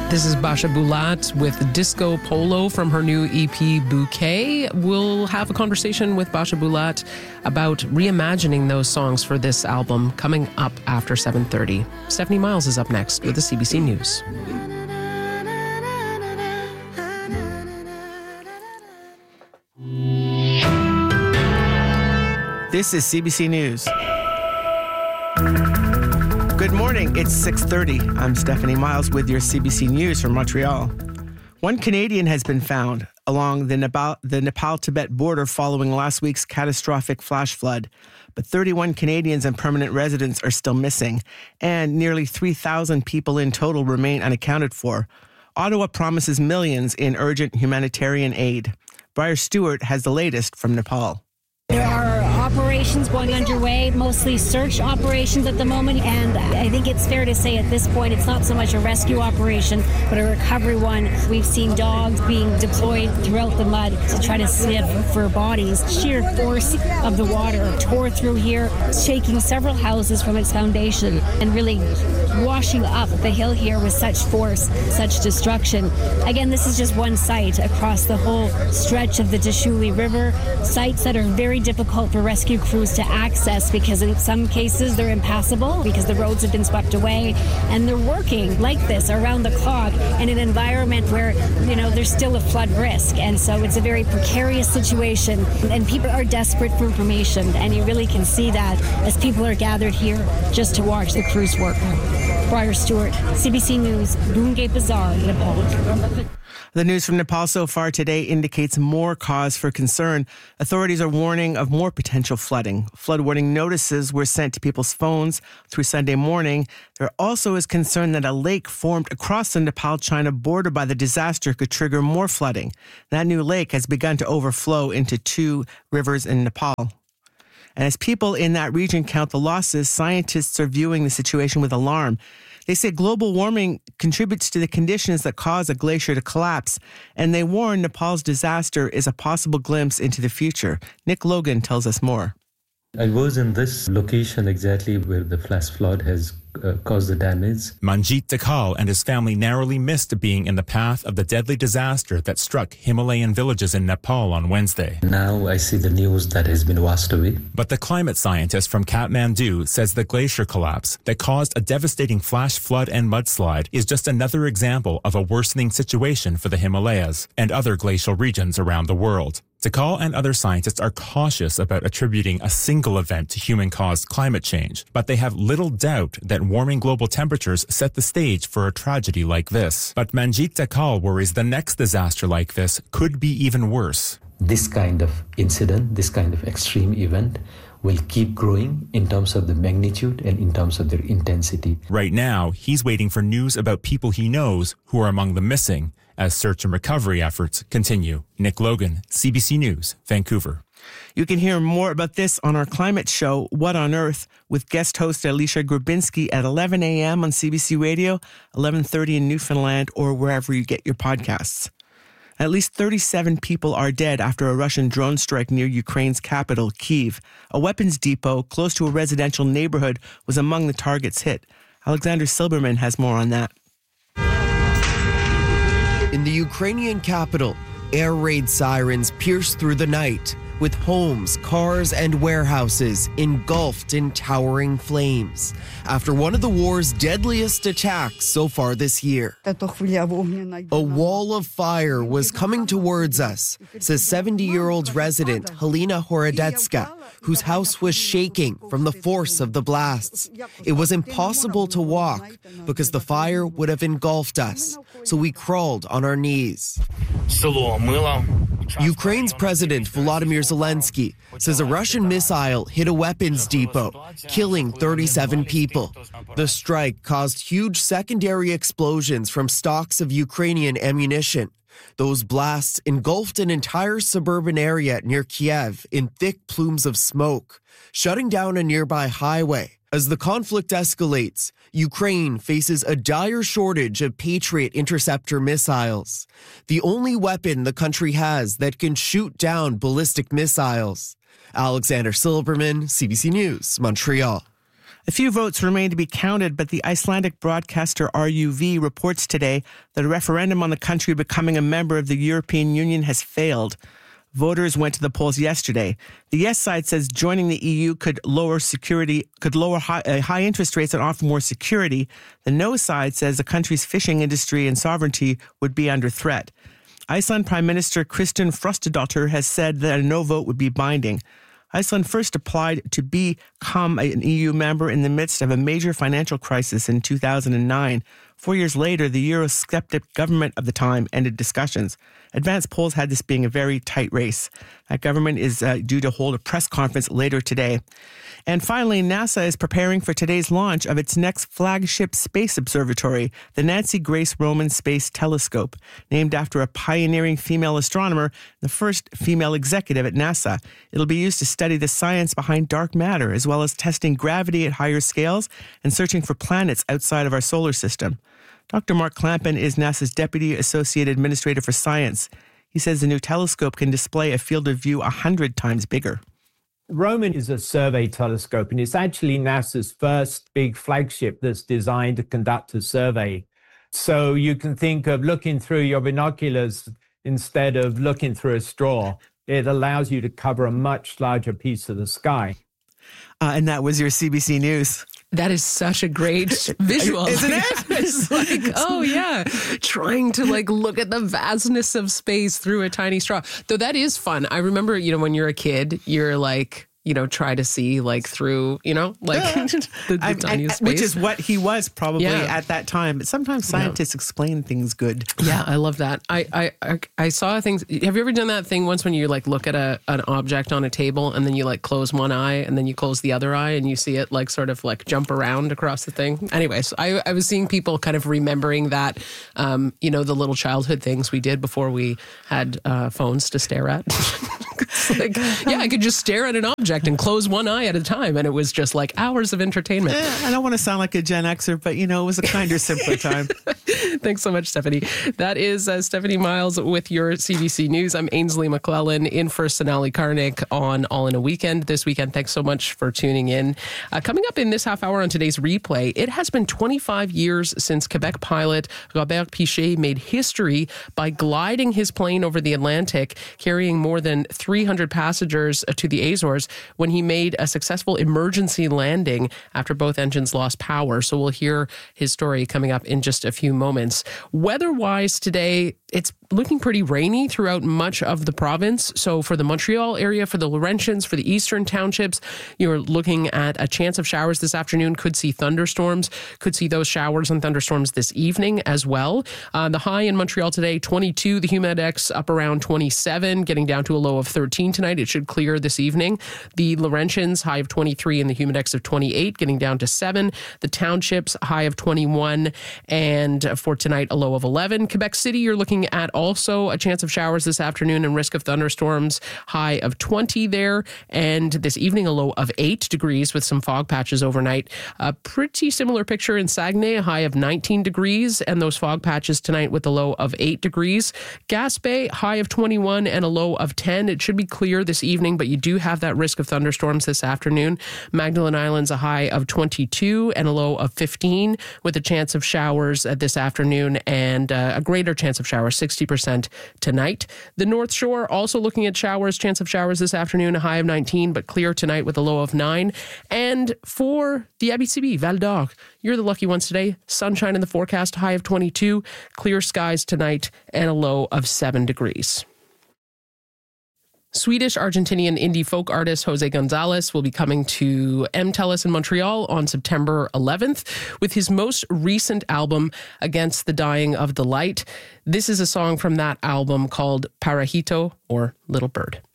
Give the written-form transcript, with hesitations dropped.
This is Basha Bulat with Disco Polo from her new EP Bouquet. We'll have a conversation with Basha Bulat about reimagining those songs for this album coming up after 7:30. Stephanie Miles is up next with the CBC News. This is CBC News. Good morning, it's 6:30. I'm Stephanie Miles with your CBC News from Montreal. One Canadian has been found along the Nepal-Tibet border following last week's catastrophic flash flood. But 31 Canadians and permanent residents are still missing, and nearly 3,000 people in total remain unaccounted for. Ottawa promises millions in urgent humanitarian aid. Briar Stewart has the latest from Nepal. There are operations going underway, mostly search operations at the moment, and I think it's fair to say at this point it's not so much a rescue operation, but a recovery one. We've seen dogs being deployed throughout the mud to try to sniff for bodies. Sheer force of the water tore through here, shaking several houses from its foundation and really washing up the hill here with such force, such destruction. Again, this is just one site across the whole stretch of the Dishuli River, sites that are very difficult for rescue crews to access because in some cases they're impassable because the roads have been swept away, and they're working like this around the clock in an environment where, you know, there's still a flood risk, and so it's a very precarious situation, and people are desperate for information, and you really can see that as people are gathered here just to watch the crews work. Briar Stewart, CBC News, Bungay Bazaar, Nepal. The news from Nepal so far today indicates more cause for concern. Authorities are warning of more potential flooding. Flood warning notices were sent to people's phones through Sunday morning. There also is concern that a lake formed across the Nepal-China border by the disaster could trigger more flooding. That new lake has begun to overflow into two rivers in Nepal. And as people in that region count the losses, scientists are viewing the situation with alarm. They say global warming contributes to the conditions that cause a glacier to collapse, and they warn Nepal's disaster is a possible glimpse into the future. Nick Logan tells us more. I was in this location exactly where the flash flood has caused the damage. Manjit Dakal and his family narrowly missed being in the path of the deadly disaster that struck Himalayan villages in Nepal on Wednesday. Now I see the news that has been washed away. But the climate scientist from Kathmandu says the glacier collapse that caused a devastating flash flood and mudslide is just another example of a worsening situation for the Himalayas and other glacial regions around the world. Dakal and other scientists are cautious about attributing a single event to human-caused climate change, but they have little doubt that warming global temperatures set the stage for a tragedy like this. But Manjit Dakal worries the next disaster like this could be even worse. This kind of incident, this kind of extreme event will keep growing in terms of the magnitude and in terms of their intensity. Right now, he's waiting for news about people he knows who are among the missing as search and recovery efforts continue. Nick Logan, CBC News, Vancouver. You can hear more about this on our climate show, What on Earth, with guest host Alicia Grabinski at 11 a.m. on CBC Radio, 11:30 in Newfoundland, or wherever you get your podcasts. At least 37 people are dead after a Russian drone strike near Ukraine's capital, Kyiv. A weapons depot close to a residential neighborhood was among the targets hit. Alexander Silberman has more on that. In the Ukrainian capital, air raid sirens pierced through the night, with homes, cars, and warehouses engulfed in towering flames after one of the war's deadliest attacks so far this year. A wall of fire was coming towards us, says 70-year-old resident Helena Horodetska, whose house was shaking from the force of the blasts. It was impossible to walk because the fire would have engulfed us, so we crawled on our knees. Ukraine's President Volodymyr Zelensky says a Russian missile hit a weapons depot, killing 37 people. The strike caused huge secondary explosions from stocks of Ukrainian ammunition. Those blasts engulfed an entire suburban area near Kiev in thick plumes of smoke, shutting down a nearby highway. As the conflict escalates, Ukraine faces a dire shortage of Patriot interceptor missiles, the only weapon the country has that can shoot down ballistic missiles. Alexander Silberman, CBC News, Montreal. A few votes remain to be counted, but the Icelandic broadcaster RUV reports today that a referendum on the country becoming a member of the European Union has failed. Voters went to the polls yesterday. The yes side says joining the EU could lower high interest rates and offer more security. The no side says the country's fishing industry and sovereignty would be under threat. Iceland Prime Minister Kristin Frostadóttir has said that a no vote would be binding. Iceland first applied to become an EU member in the midst of a major financial crisis in 2009. 4 years later, the Eurosceptic government of the time ended discussions. Advanced polls had this being a very tight race. That government is due to hold a press conference later today. And finally, NASA is preparing for today's launch of its next flagship space observatory, the Nancy Grace Roman Space Telescope, named after a pioneering female astronomer, the first female executive at NASA. It'll be used to study the science behind dark matter, as well as testing gravity at higher scales and searching for planets outside of our solar system. Dr. Mark Clampin is NASA's Deputy Associate Administrator for Science. He says the new telescope can display a field of view 100 times bigger. Roman is a survey telescope, and it's actually NASA's first big flagship that's designed to conduct a survey. So you can think of looking through your binoculars instead of looking through a straw. It allows you to cover a much larger piece of the sky. And that was your CBC News. That is such a great visual. Isn't it? It's like, oh yeah, trying to like look at the vastness of space through a tiny straw. Though that is fun. I remember, when you're a kid, you're like, try to see like through, the tiniest space. Which is what he was probably at that time. But sometimes scientists explain things good. Yeah, I love that. I saw things. Have you ever done that thing once when you like look at an object on a table and then you like close one eye and then you close the other eye and you see it like sort of like jump around across the thing? Anyways, I was seeing people kind of remembering that, the little childhood things we did before we had phones to stare at. Like, I could just stare at an object and close one eye at a time, and it was just like hours of entertainment. I don't want to sound like a Gen Xer, but it was a kinder, simpler time. Thanks so much, Stephanie. That is Stephanie Miles with your CBC News. I'm Ainsley McClellan in for Sonali Karnik on All in a Weekend this weekend. Thanks so much for tuning in. Coming up in this half hour on today's replay, it has been 25 years since Quebec pilot Robert Piché made history by gliding his plane over the Atlantic, carrying more than 300 passengers to the Azores when he made a successful emergency landing after both engines lost power. So we'll hear his story coming up in just a few moments. Weather-wise today, it's looking pretty rainy throughout much of the province. So for the Montreal area, for the Laurentians, for the eastern townships, you're looking at a chance of showers this afternoon. Could see thunderstorms. Could see those showers and thunderstorms this evening as well. The high in Montreal today, 22. The Humidex up around 27, getting down to a low of 13 tonight. It should clear this evening. The Laurentians, high of 23 and the Humidex of 28, getting down to 7. The townships, high of 21. And for tonight, a low of 11. Quebec City, you're looking at also a chance of showers this afternoon and risk of thunderstorms, high of 20 there. And this evening, a low of 8 degrees with some fog patches overnight. A pretty similar picture in Saguenay, a high of 19 degrees and those fog patches tonight with a low of 8 degrees. Gaspé, high of 21 and a low of 10. It should be clear this evening, but you do have that risk of thunderstorms this afternoon. Magdalen Island's a high of 22 and a low of 15 with a chance of showers this afternoon and a greater chance of showers, 60% tonight. The North Shore also looking at showers, chance of showers this afternoon, a high of 19, but clear tonight with a low of 9. And for the Abitibi, Val d'Or, you're the lucky ones today. Sunshine in the forecast, high of 22, clear skies tonight, and a low of 7 degrees. Swedish-Argentinian indie folk artist Jose Gonzalez will be coming to MTELUS in Montreal on September 11th with his most recent album, Against the Dying of the Light. This is a song from that album called Parajito, or Little Bird.